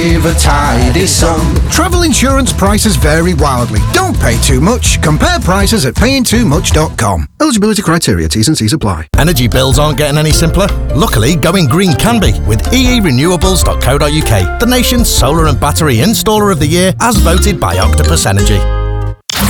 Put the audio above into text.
Give a tidy sum. Travel insurance prices vary wildly. Don't pay too much. Compare prices at payingtoomuch.com. Eligibility criteria, T's and C's apply. Energy bills aren't getting any simpler. Luckily, going green can be with eerenewables.co.uk, the nation's solar and battery installer of the year as voted by Octopus Energy.